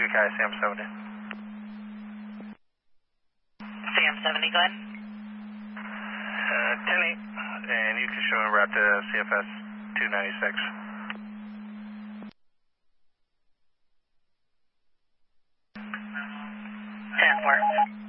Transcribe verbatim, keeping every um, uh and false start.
Pacific High, Sam seventy. Sam seventy, go ahead. Uh, ten eight, and you can show en route to C F S two ninety-six. ten four.